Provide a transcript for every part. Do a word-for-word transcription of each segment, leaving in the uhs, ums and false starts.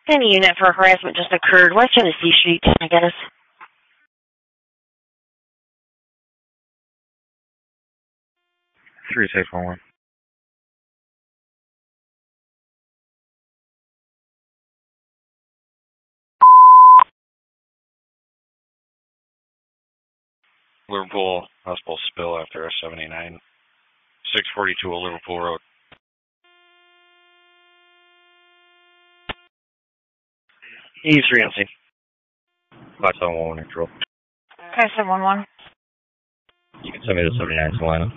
Any unit for harassment just occurred. West Genesee Street, I guess. three six one one. Liverpool hospital spill after S seventy-nine. six forty-two Old Liverpool Road. E three M C. five seven one one control. five seven one one. You can send me the seventy-nine Salina.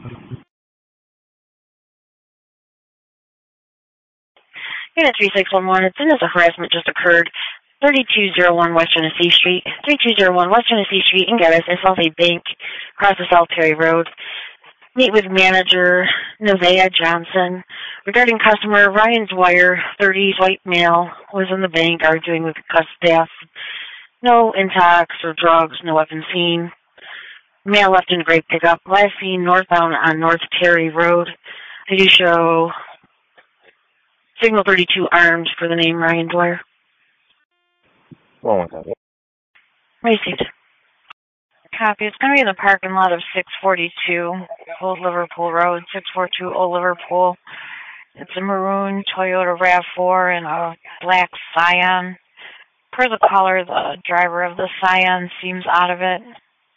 Unit three six one one, it's in as a harassment just occurred. thirty-two oh one West Genesee Street. thirty-two oh one West Genesee Street in Geddes, Southgate Bank, across the South Perry Road. Meet with manager Nevaeh Johnson. Regarding customer, Ryan Dwyer, thirties, white male, was in the bank arguing with the staff. No intox or drugs, no weapon seen. Male left in a gray pickup. Last seen northbound on North Perry Road. I do show Signal thirty-two armed for the name Ryan Dwyer. One one copy. Received. Copy. It's going to be in the parking lot of six forty-two Old Liverpool Road, six forty-two Old Liverpool. It's a maroon Toyota RAV four and a black Scion. Per the caller, the driver of the Scion seems out of it.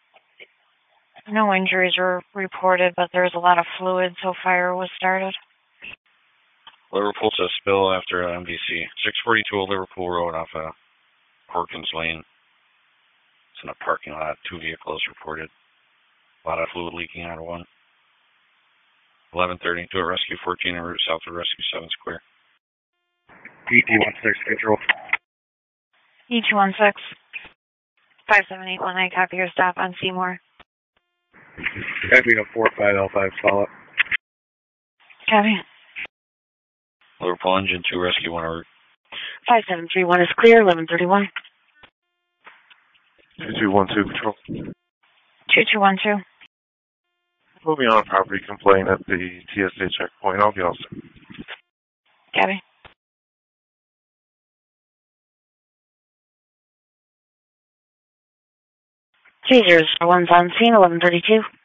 No injuries were reported, but there's a lot of fluid, so fire was started. Liverpool says spill after M D C. six forty-two Old Liverpool Road off of Perkins Lane. It's in a parking lot. Two vehicles reported. A lot of fluid leaking out of one. eleven thirty to a Rescue fourteen en route south of Rescue seven Square. E T one six control. E two one six. five seven eight one nine, copy your stop on Seymour. Copy to four five L five, follow up. Copy. Liverpool engine two Rescue one en route. five seven three one is clear, eleven thirty-one. two two one two control. two two one two. Moving on property complaint at the T S A checkpoint. I'll be all set. Copy. three zero one's on scene, eleven thirty-two.